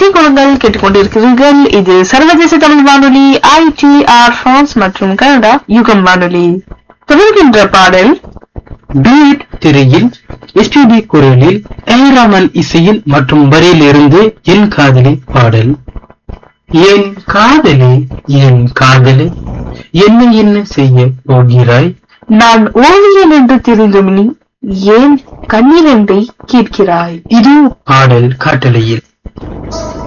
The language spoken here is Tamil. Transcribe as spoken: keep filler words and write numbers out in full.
இணையகுளங்கள் கேட்டுக்கொண்டிருக்கிறீர்கள். இது சர்வதேச தமிழ் வானொலி ஐ டி ஆர் பிரான்ஸ் மற்றும் கனடா யுகம் வானொலி. தொடர்கின்ற பாடல் டூயட் திரையில் எஸ்பிபி குரலில் ஏராமல் இசையில் மற்றும் வரியில் இருந்து என் காதலி பாடல். என் காதலி என் காதலி என்ன என்ன செய்ய போகிறாய், நான் ஓவியன் என்று தெரிந்தும் நீ ஏன் கண்ணீரண்டை கேட்கிறாய். இது பாடல் காட்டலையில்.